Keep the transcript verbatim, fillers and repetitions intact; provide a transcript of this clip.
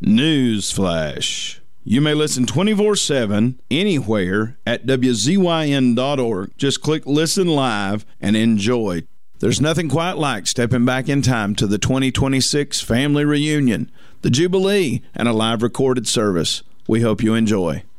Newsflash. You may listen twenty-four seven anywhere at W Z Y N dot org. Just click Listen Live and enjoy. There's nothing quite like stepping back in time to the twenty twenty-six family reunion, the Jubilee, and a live recorded service. We hope you enjoy.